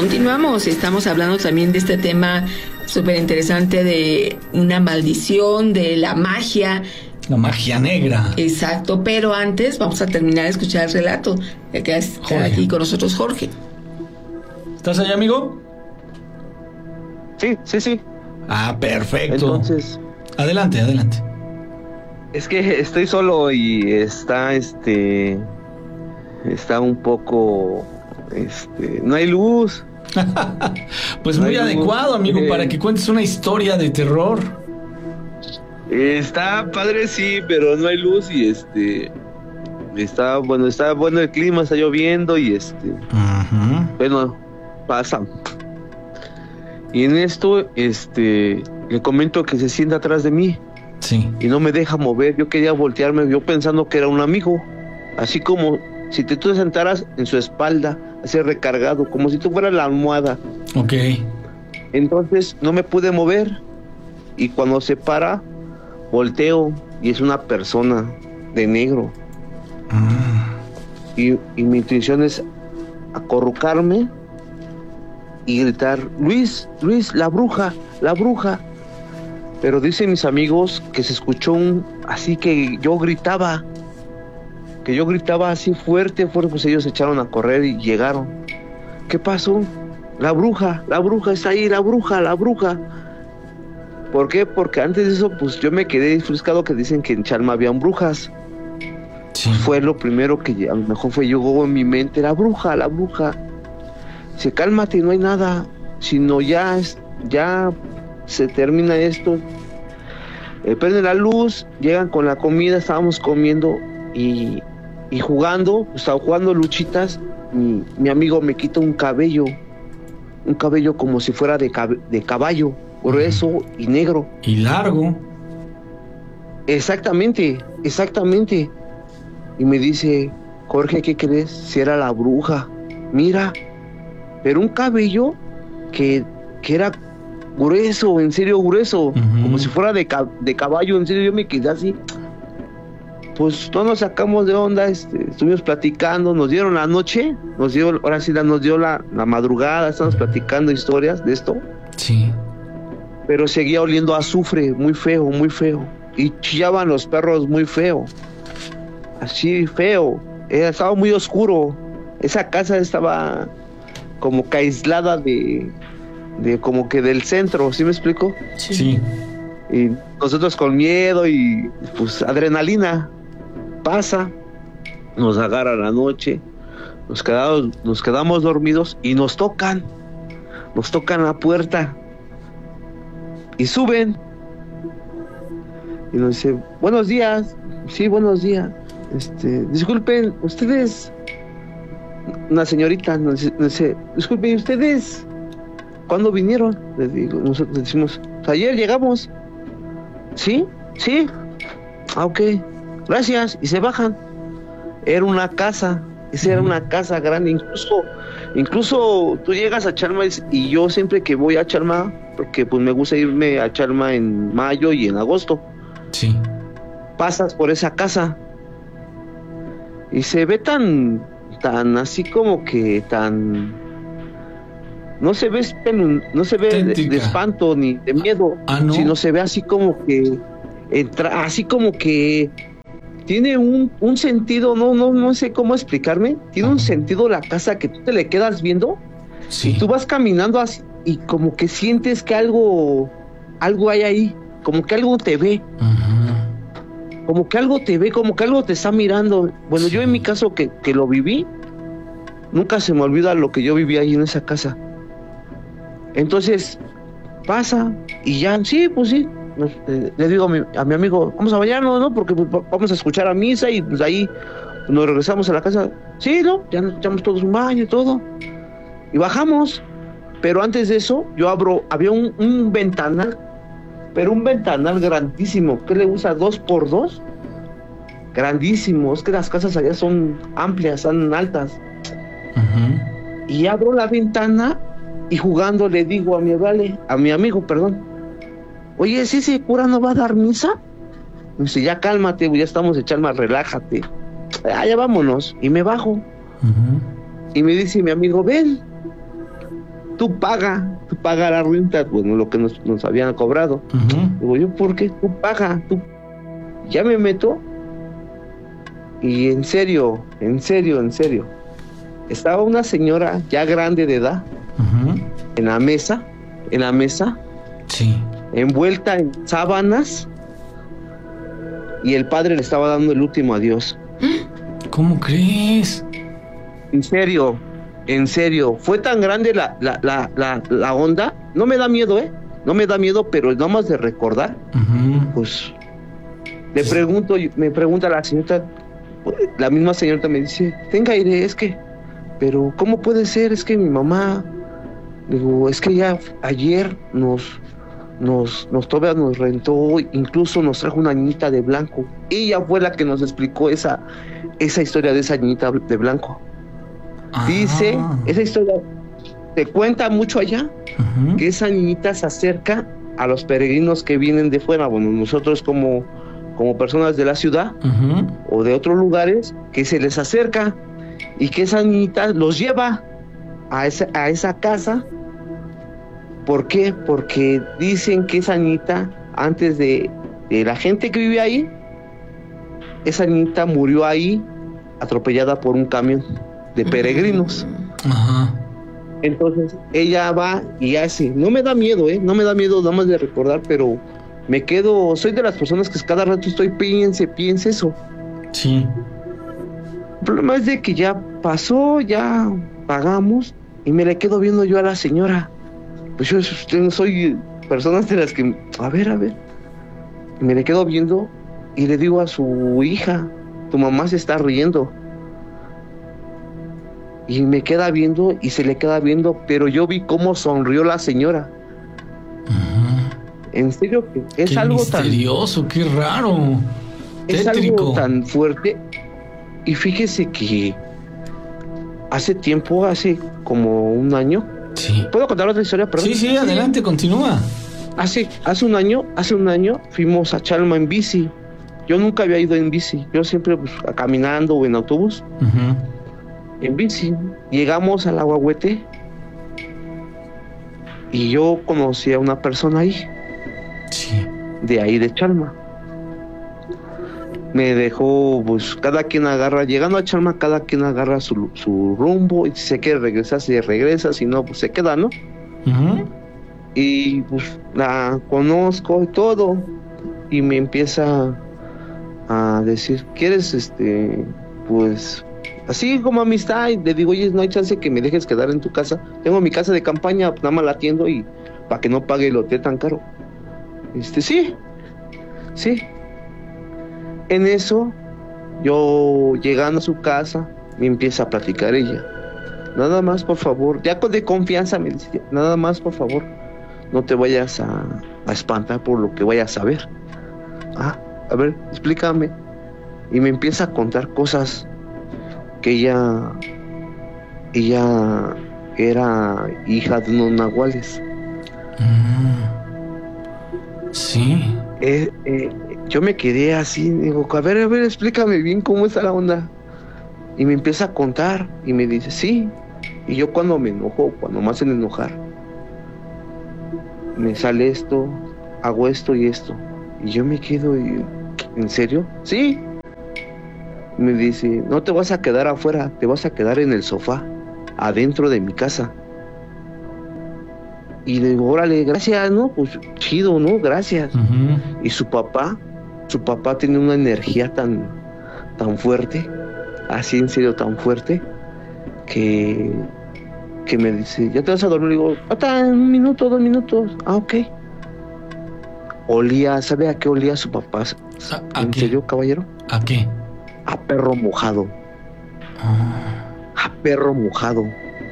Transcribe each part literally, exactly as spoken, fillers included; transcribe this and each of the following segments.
Continuamos, estamos hablando también de este tema súper interesante de una maldición, de la magia. La magia negra. Exacto, pero antes vamos a terminar de escuchar el relato. Que está Jorge. Aquí con nosotros Jorge. ¿Estás ahí, amigo? Sí, sí, sí. Ah, perfecto. Entonces... Adelante, adelante. Es que estoy solo y está, este... Está un poco... Este... No hay luz. Pues no muy adecuado, amigo, eh... para que cuentes una historia de terror. Está padre, sí, pero no hay luz y este... Está bueno, está bueno el clima, está lloviendo y este... Uh-huh. Bueno, pasa. Y en esto, este... le comento que se sienta atrás de mí. Sí. Y no me deja mover. Yo quería voltearme, yo pensando que era un amigo. Así como si te tú sentaras en su espalda, así recargado, como si tú fueras la almohada. Ok. Entonces no me pude mover. Y cuando se para, volteo y es una persona de negro. Ah. Y, y mi intención es acurrucarme y gritar: Luis, Luis, la bruja, la bruja. Pero dicen mis amigos que se escuchó un... Así que yo gritaba. Que yo gritaba así fuerte, fuerte. Pues ellos se echaron a correr y llegaron. ¿Qué pasó? La bruja, la bruja está ahí, la bruja, la bruja. ¿Por qué? Porque antes de eso, pues yo me quedé disfrutado que dicen que en Chalma habían brujas. Sí. Fue lo primero que a lo mejor fue llegó en mi mente. La bruja, la bruja. Dice, cálmate, no hay nada. Sino ya, ya... se termina esto, eh, prenden la luz, llegan con la comida, estábamos comiendo y, y jugando, estaba jugando luchitas, mi, mi amigo me quita un cabello, un cabello como si fuera de, cab- de caballo, grueso uh-huh. y negro. Y largo. Exactamente, exactamente. Y me dice, Jorge, ¿qué crees? Si era la bruja, mira, pero un cabello que, que era grueso, en serio grueso, uh-huh. como si fuera de, ca- de caballo, en serio. Yo me quedé así, pues no nos sacamos de onda, este, estuvimos platicando, nos dieron la noche, nos dio, ahora sí nos dio la, la madrugada, estamos platicando historias de esto, sí, pero seguía oliendo a azufre, muy feo, muy feo, y chillaban los perros muy feo, así feo, Era, estaba muy oscuro, esa casa estaba como que aislada de de como que del centro, ¿sí me explico? Sí. Y nosotros con miedo y pues adrenalina, pasa, nos agarra la noche, nos quedamos, nos quedamos dormidos y nos tocan, nos tocan la puerta y suben y nos dice, buenos días, sí, buenos días, este, disculpen, ustedes, una señorita nos dice, nos dice disculpen, ustedes, ¿cuándo vinieron? Les digo, nosotros decimos, ayer llegamos. ¿Sí? ¿Sí? Ah, ok. Gracias. Y se bajan. Era una casa. Esa era una casa grande. Incluso, incluso tú llegas a Chalma y yo siempre que voy a Chalma, porque pues me gusta irme a Chalma en mayo y en agosto. Sí. Pasas por esa casa y se ve tan, tan así como que tan... No se ve, no se ve de, de espanto ni de miedo, ah, ¿no? Sino se ve así como que entra, así como que tiene un, un sentido, no, no, no sé cómo explicarme, tiene Ajá. un sentido la casa que tú te le quedas viendo, sí. Y tú vas caminando así y como que sientes que algo, algo hay ahí, como que algo te ve, Ajá. como que algo te ve, como que algo te está mirando. Bueno, sí. Yo en mi caso que, que lo viví, nunca se me olvida lo que yo viví ahí en esa casa. Entonces pasa y ya, sí, pues sí, nos, eh, le digo a mi, a mi amigo, vamos a bañarnos, ¿no? Porque pues, vamos a escuchar a misa y pues ahí nos regresamos a la casa. Sí, ¿no? Ya nos echamos todos un baño y todo. Y bajamos, pero antes de eso yo abro, había un, un ventanal, pero un ventanal grandísimo, ¿qué le usa? ¿Dos por dos? Grandísimo, es que las casas allá son amplias, son altas. Uh-huh. Y abro la ventana y jugando le digo a mi vale, a mi amigo, perdón, oye, ¿sí ese cura no va a dar misa? Me dice, ya cálmate, ya estamos en Chalma, relájate. Ah, ya vámonos. Y me bajo. Uh-huh. Y me dice mi amigo, ven. tú paga, tú paga la renta, bueno, lo que nos, nos habían cobrado. Uh-huh. Digo yo, ¿por qué? Tú paga, tú. Ya me meto y en serio, en serio, en serio, estaba una señora ya grande de edad uh-huh. en la mesa, en la mesa, sí, envuelta en sábanas, y el padre le estaba dando el último adiós. ¿Cómo crees? En serio, en serio, fue tan grande la, la, la, la, la onda, no me da miedo, ¿eh? No me da miedo, pero nada más de recordar, uh-huh. pues, le pregunto, me pregunta la señorita, la misma señorita me dice, tenga aire, es que, pero ¿cómo puede ser? Es que mi mamá, digo, es que ya ayer nos, nos, nos todavía nos rentó, incluso nos trajo una niñita de blanco. Ella fue la que nos explicó esa, esa historia de esa niñita de blanco. Ajá. Dice, esa historia te cuenta mucho allá, uh-huh. que esa niñita se acerca a los peregrinos que vienen de fuera, bueno, nosotros como, como personas de la ciudad, uh-huh. o de otros lugares, que se les acerca, y que esa niñita los lleva a esa, a esa casa. ¿Por qué? Porque dicen que esa niñita, antes de, de la gente que vive ahí, esa niñita murió ahí, atropellada por un camión de peregrinos. Ajá. Entonces ella va y hace, no me da miedo, eh, no me da miedo nada más de recordar, pero me quedo, soy de las personas que cada rato estoy piense, piense eso. Sí. El problema es de que ya pasó, ya pagamos, y me le quedo viendo yo a la señora. Pues yo soy personas de las que, a ver, a ver, y me le quedo viendo y le digo a su hija, tu mamá se está riendo. Y me queda viendo y se le queda viendo, pero yo vi cómo sonrió la señora. Uh-huh. En serio, que es qué algo misterioso, tan... qué raro. Es tétrico. Algo tan fuerte. Y fíjese que hace tiempo, hace como un año. Sí. ¿Puedo contar otra historia? Perdón. Sí, sí, adelante, sí. Continúa. Hace, hace un año, hace un año fuimos a Chalma en bici. Yo nunca había ido en bici. Yo siempre pues, caminando o en autobús. Uh-huh. En bici. Llegamos al Aguahuete y yo conocí a una persona ahí. Sí. De ahí de Chalma. Me dejó, pues cada quien agarra, llegando a Chalma, cada quien agarra su, su rumbo, y si se quiere regresar, se regresa, si no, pues se queda, ¿no? Uh-huh. Y pues la conozco y todo, y me empieza a decir, ¿quieres, este, pues, así como amistad? Y le digo, oye, no hay chance que me dejes quedar en tu casa, tengo mi casa de campaña, pues, nada más la atiendo y para que no pague el hotel tan caro. Este, sí, sí. En eso, yo llegando a su casa, me empieza a platicar ella. Nada más, por favor, ya con de confianza me dice, nada más, por favor, no te vayas a, a espantar por lo que vayas a ver. Ah, a ver, explícame. Y me empieza a contar cosas que ella, ella era hija de unos nahuales. Mm. Sí. Eh, eh, yo me quedé así, digo, a ver, a ver, explícame bien cómo está la onda. Y me empieza a contar y me dice, sí. Y yo cuando me enojo, cuando me hacen enojar, me sale esto, hago esto y esto. Y yo me quedo, y, ¿en serio? Sí. Me dice, no te vas a quedar afuera, te vas a quedar en el sofá, adentro de mi casa. Y le digo, órale, gracias, ¿no? Pues chido, ¿no? Gracias. Uh-huh. Y su papá, su papá tiene una energía tan, tan fuerte, así en serio tan fuerte, que, que me dice, ¿ya te vas a dormir? Le digo, hasta en un minuto, dos minutos. Ah, ok. Olía, ¿sabe a qué olía su papá? ¿A, a ¿En qué? serio, caballero? ¿A qué? A perro mojado. Ah. A perro mojado.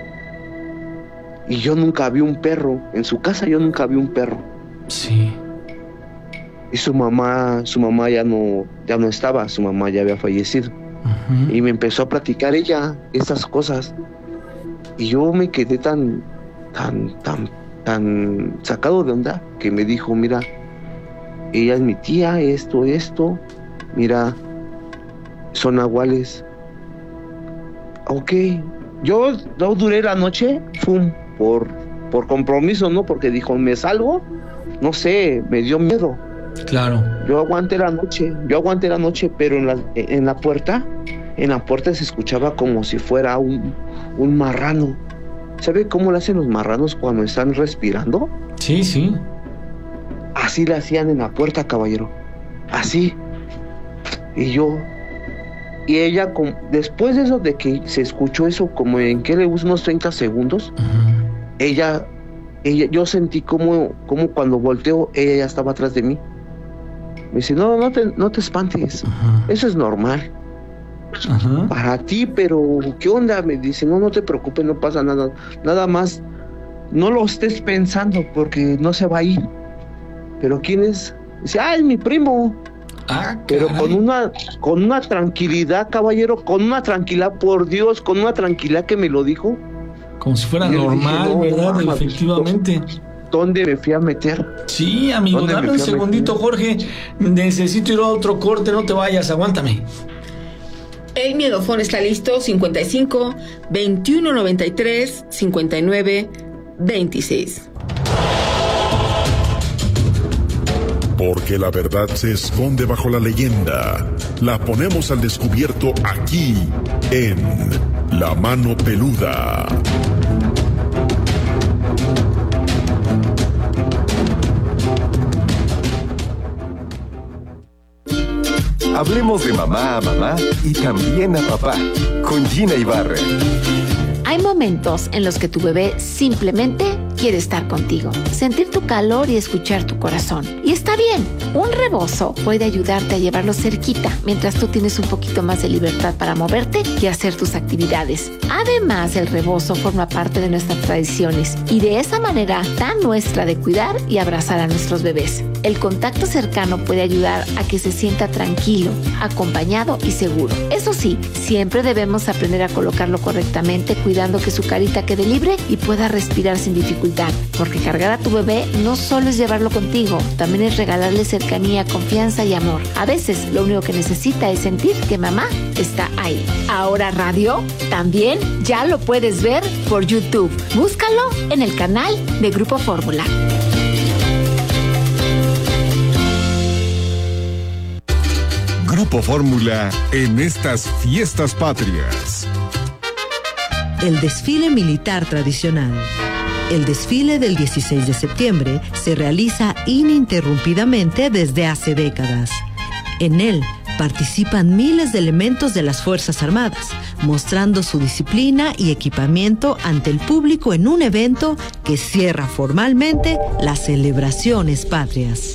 Y yo nunca vi un perro. En su casa yo nunca vi un perro. Sí. Y su mamá, su mamá ya no, ya no estaba, su mamá ya había fallecido. Uh-huh. Y me empezó a platicar ella esas cosas. Y yo me quedé tan, tan, tan, tan sacado de onda que me dijo, mira, ella es mi tía, esto, esto, mira, son nahuales. Ok. Yo, yo duré la noche, fum, por por compromiso, ¿no? Porque dijo, me salgo, no sé, me dio miedo. Claro. Yo aguanté la noche, yo aguanté la noche, pero en la, en la puerta, en la puerta se escuchaba como si fuera un, un marrano. ¿Sabe cómo lo hacen los marranos cuando están respirando? Sí, sí. Así le hacían en la puerta, caballero. Así. Y yo... Y ella, con, después de eso, de que se escuchó eso, como en que le unos unos treinta segundos, uh-huh. ella, ella, yo sentí como, como cuando volteo, ella ya estaba atrás de mí. Me dice, no, no te, no te espantes, uh-huh. eso es normal. Uh-huh. Para ti, pero ¿qué onda? Me dice, no, no te preocupes, no pasa nada. Nada más, no lo estés pensando porque no se va a ir. ¿Pero quién es? Dice, ah, es mi primo. Ah, pero con una con una tranquilidad, caballero, con una tranquilidad, por Dios, con una tranquilidad que me lo dijo. Como si fuera normal, dije, no, ¿verdad? Mamá, efectivamente. ¿Dónde me fui a meter? Sí, amigo, dame un segundito, Jorge. Necesito ir a otro corte, no te vayas, aguántame. El miedofón está listo, cincuenta y cinco, veintiuno noventa y tres, cincuenta y nueve, veintiséis. Porque la verdad se esconde bajo la leyenda. La ponemos al descubierto aquí, en La Mano Peluda. Hablemos de mamá a mamá y también a papá, con Gina Ibarra. Hay momentos en los que tu bebé simplemente quiere estar contigo, sentir tu calor y escuchar tu corazón. Y está bien, un rebozo puede ayudarte a llevarlo cerquita mientras tú tienes un poquito más de libertad para moverte y hacer tus actividades. Además, el rebozo forma parte de nuestras tradiciones y de esa manera tan nuestra de cuidar y abrazar a nuestros bebés. El contacto cercano puede ayudar a que se sienta tranquilo, acompañado y seguro. Eso sí, siempre debemos aprender a colocarlo correctamente, cuidando que su carita quede libre y pueda respirar sin dificultad. Porque cargar a tu bebé no solo es llevarlo contigo, también es regalarle cercanía, confianza y amor. A veces lo único que necesita es sentir que mamá está ahí. Ahora Radio también ya lo puedes ver por YouTube. Búscalo en el canal de Grupo Fórmula. Grupo Fórmula en estas fiestas patrias. El desfile militar tradicional. El desfile del dieciséis de septiembre se realiza ininterrumpidamente desde hace décadas. En él participan miles de elementos de las Fuerzas Armadas, mostrando su disciplina y equipamiento ante el público en un evento que cierra formalmente las celebraciones patrias.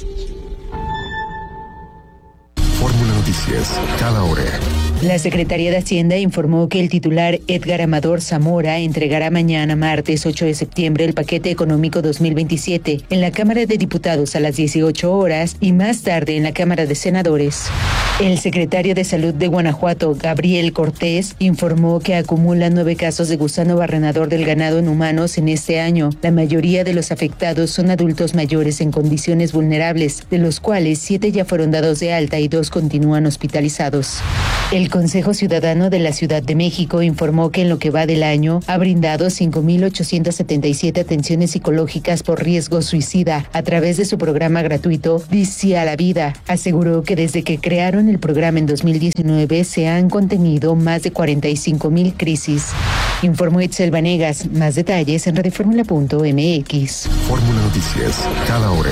Fórmula Noticias, cada hora. La Secretaría de Hacienda informó que el titular Edgar Amador Zamora entregará mañana, martes ocho de septiembre, el paquete económico dos mil veintisiete en la Cámara de Diputados a las dieciocho horas y más tarde en la Cámara de Senadores. El secretario de Salud de Guanajuato, Gabriel Cortés, informó que acumula nueve casos de gusano barrenador del ganado en humanos en este año. La mayoría de los afectados son adultos mayores en condiciones vulnerables, de los cuales siete ya fueron dados de alta y dos continúan hospitalizados. El Consejo Ciudadano de la Ciudad de México informó que en lo que va del año ha brindado cinco mil ochocientas setenta y siete atenciones psicológicas por riesgo suicida a través de su programa gratuito Dice a la Vida. Aseguró que desde que crearon el programa en dos mil diecinueve se han contenido más de cuarenta y cinco mil crisis. Informó Itzel Vanegas. Más detalles en radioformula punto m x. Fórmula Noticias, cada hora.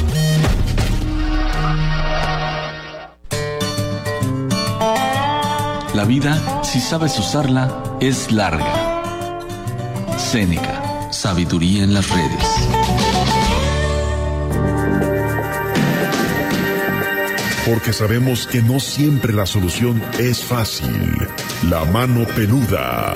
La vida, si sabes usarla, es larga. Séneca, sabiduría en las redes. Porque sabemos que no siempre la solución es fácil. La Mano Peluda.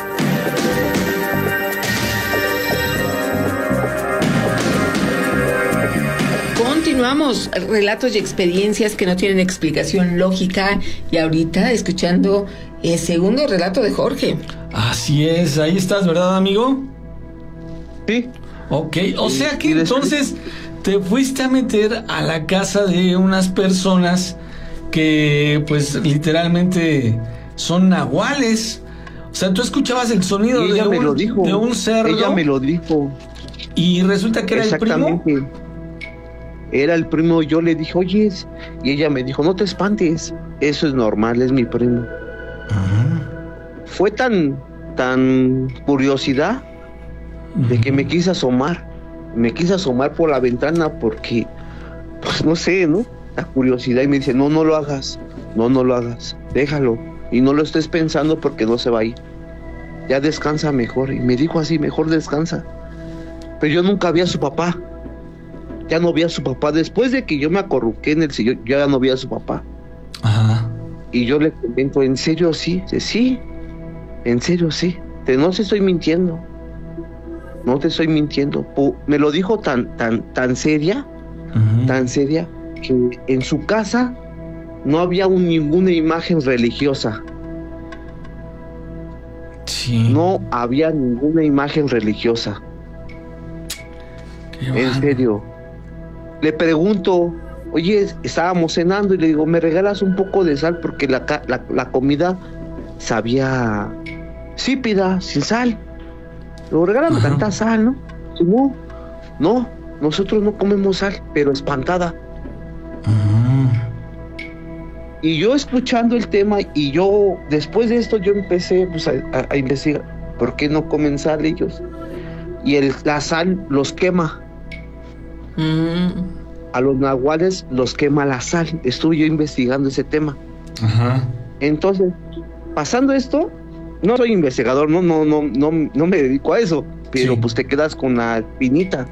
Continuamos, relatos y experiencias que no tienen explicación lógica, y ahorita escuchando el segundo relato de Jorge. Así es, ahí estás, ¿verdad, amigo? Sí. Ok, o sea que entonces te fuiste a meter a la casa de unas personas que pues literalmente son nahuales. O sea, tú escuchabas el sonido de un, de un cerdo. Ella me lo dijo. Y resulta que era el primo. Era el primo, yo le dije, oye, y ella me dijo, no te espantes, eso es normal, es mi primo. Uh-huh. Fue tan, tan curiosidad uh-huh. de que me quise asomar, me quise asomar por la ventana porque, pues no sé, ¿no? La curiosidad, y me dice, no, no lo hagas, no, no lo hagas, déjalo, y no lo estés pensando porque no se va a ir, ya descansa mejor, y me dijo así, mejor descansa. Pero yo nunca vi a su papá. Ya no vi a su papá. Después de que yo me acorruqué en el sillón, yo ya no vi a su papá. Ajá. Y yo le comento, ¿en serio sí? Dice, sí, en serio sí. Te, no te estoy mintiendo. No te estoy mintiendo. Me lo dijo tan, tan, tan seria, uh-huh. tan seria, que en su casa no había un, ninguna imagen religiosa. Sí. No había ninguna imagen religiosa. Qué en serio. Le pregunto, oye, estábamos cenando y le digo, ¿me regalas un poco de sal? Porque la, la, la comida sabía sípida, sin sal. Luego, regálame uh-huh. tanta sal, ¿no? No, no, nosotros no comemos sal, pero espantada. Uh-huh. Y yo escuchando el tema, y yo, después de esto, yo empecé pues, a, a, a investigar por qué no comen sal ellos. Y el, la sal los quema. Mm. A los nahuales los quema la sal. Estuve yo investigando ese tema. Ajá. Entonces, pasando esto, no soy investigador, no, no, no, no, no me dedico a eso, pero sí. Pues te quedas con la espinita.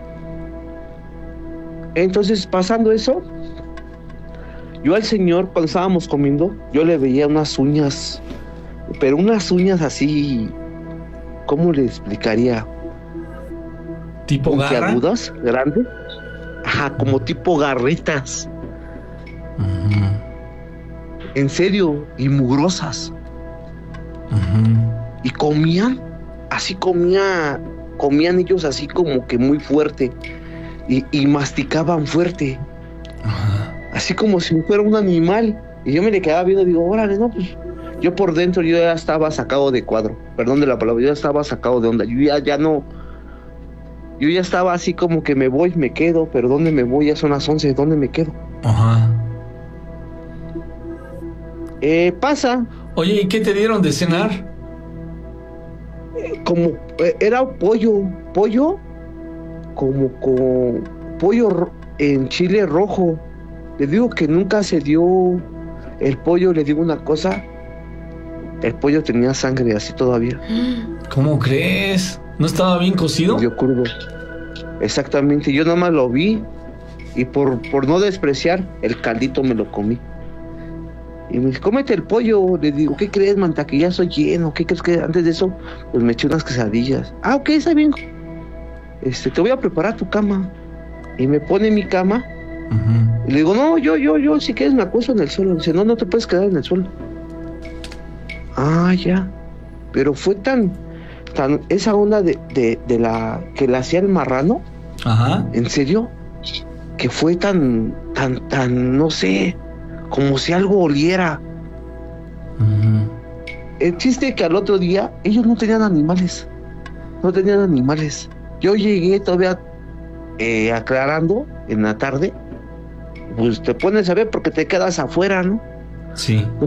Entonces, pasando eso, yo al señor, cuando estábamos comiendo, yo le veía unas uñas, pero unas uñas así, ¿cómo le explicaría? ¿Tipo garra? Agudas, grandes. Ajá, como tipo garritas. Uh-huh. En serio, y mugrosas. Uh-huh. Y comían, así comía, comían ellos así como que muy fuerte. Y, y masticaban fuerte. Uh-huh. Así como si fuera un animal. Y yo me le quedaba viendo y digo, órale, no, pues. Yo por dentro yo ya estaba sacado de cuadro. Perdón de la palabra, yo ya estaba sacado de onda. Yo ya, ya no. Yo ya estaba así como que me voy, me quedo, pero ¿dónde me voy? Ya son las once, ¿dónde me quedo? Ajá. Eh, pasa. Oye, ¿y qué te dieron de cenar? Eh, como, eh, era pollo, pollo, como con pollo ro- en chile rojo. Le digo que nunca se dio el pollo, le digo una cosa, el pollo tenía sangre así todavía. ¿Cómo crees? ¿No estaba bien cocido? Yo crudo. Exactamente, yo nada más lo vi y por, por no despreciar, el caldito me lo comí. Y me dice, cómete el pollo. Le digo, ¿qué crees, manta? Que ya soy lleno. ¿Qué crees que antes de eso? Pues me eché unas quesadillas. Ah, ok, está bien. Este, te voy a preparar tu cama. Y me pone mi cama. Uh-huh. Y le digo, no, yo, yo, yo, si quieres me acuesto en el suelo. Dice, no, no te puedes quedar en el suelo. Ah, ya. Pero fue tan... tan esa onda de, de, de la que le hacía el marrano. Ajá. ¿En serio? Que fue tan, tan, tan, no sé, como si algo oliera. Uh-huh. El chiste es que al otro día ellos no tenían animales, no tenían animales. Yo llegué todavía eh, aclarando en la tarde, pues te pones a ver porque te quedas afuera, ¿no? Sí. No